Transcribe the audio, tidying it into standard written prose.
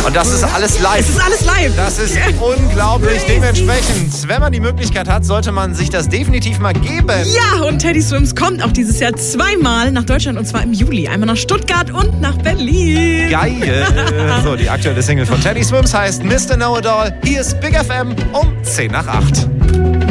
Und das ist alles live. Es ist alles live. Das ist unglaublich. Dementsprechend, wenn man die Möglichkeit hat, sollte man sich das definitiv mal geben. Ja, und Teddy Swims kommt auch dieses Jahr zweimal nach Deutschland und zwar im Juli. Einmal nach Stuttgart und nach Berlin. Geil. So, die aktuelle Single von Teddy Swims heißt Mr. Know-It-All. Hier ist Big FM um 10 nach 8.